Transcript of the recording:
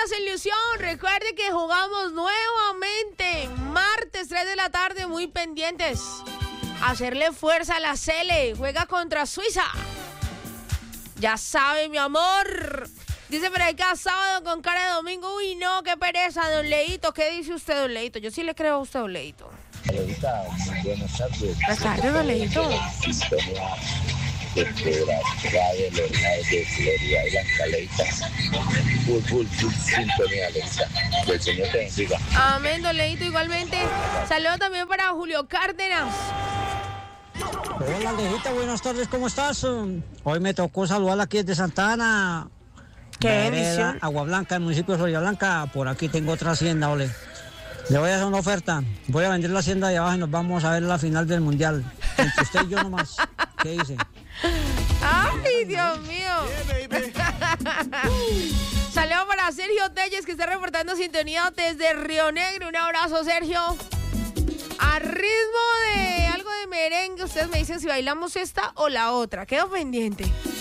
póngase ilusión. Recuerde que jugamos nuevamente. Martes, 3 de la tarde, muy pendientes. Hacerle fuerza a la Sele. Juega contra Suiza. Ya sabe, mi amor. Dice por ahí cada sábado con cara de domingo. Uy, no, qué pereza, don Leito. ¿Qué dice usted, don Leito? Yo sí le creo a usted, don Leito. Leita, muy buenas tardes. Buenas tardes, don Leito. Sintonía desde la radio Lorena de Florida Blanca, Leita. Full sintonía, Leita. Que el Señor te bendiga. Amén, don Leito, igualmente. Saludos también para Julio Cárdenas. Hola, Alejita, buenas tardes, ¿cómo estás? Hoy me tocó saludarla aquí desde Santa Ana. Qué Vereda, bendición. Agua Blanca, el municipio de Florida Blanca. Por aquí tengo otra hacienda, ole. Le voy a hacer una oferta. Voy a vender la hacienda de abajo y nos vamos a ver la final del mundial. Entre usted y yo nomás. ¿Qué dice? ¡Ay, Dios mío! Saludos para Sergio Telles, que está reportando sintonía desde Río Negro. Un abrazo, Sergio. A ritmo de algo de merengue, ustedes me dicen si bailamos esta o la otra. Quedo pendiente.